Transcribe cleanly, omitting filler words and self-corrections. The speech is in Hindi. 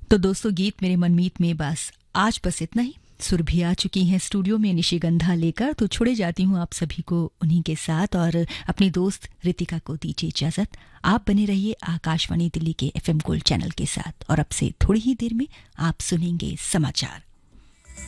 तो दोस्तों, गीत मेरे मनमीत में बस इतना ही। सुर भी आ चुकी हैं स्टूडियो में निशिगंधा लेकर, तो छोड़े जाती हूँ आप सभी को उन्हीं के साथ और अपनी दोस्त रितिका को दीजिए इजाजत। आप बने रहिए आकाशवाणी दिल्ली के FM गोल्ड चैनल के साथ और अब से थोड़ी ही देर में आप सुनेंगे समाचार।